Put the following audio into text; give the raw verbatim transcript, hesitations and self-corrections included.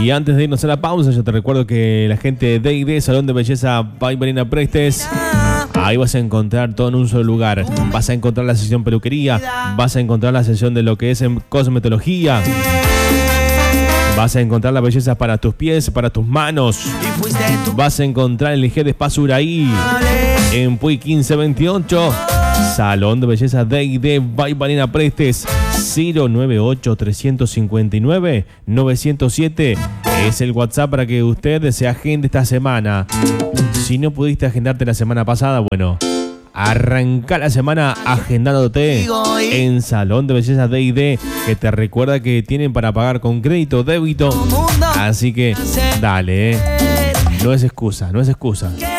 Y antes de irnos a la pausa, yo te recuerdo que la gente de D y D, Salón de Belleza by Marina Prestes, ahí vas a encontrar todo en un solo lugar. Vas a encontrar la sesión peluquería, vas a encontrar la sesión de lo que es en cosmetología, vas a encontrar la belleza para tus pies, para tus manos. Vas a encontrar el G de Spasuraí en Puy quince veintiocho. Salón de Belleza D y D by Marina Prestes. Cero nueve ocho, tres cinco nueve, nueve cero siete es el WhatsApp para que usted se agende esta semana. Si no pudiste agendarte la semana pasada, bueno, arranca la semana agendándote en Salón de Belleza D y D, que te recuerda que tienen para pagar con crédito, débito. Así que dale, eh. No es excusa, no es excusa.